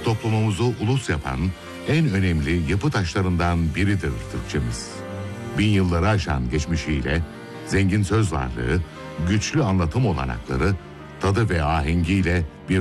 toplumumuzu ulus yapan en önemli yapı taşlarından biridir Türkçemiz. Bin yılları aşan geçmişiyle, zengin söz varlığı, güçlü anlatım olanakları, tadı ve ahengiyle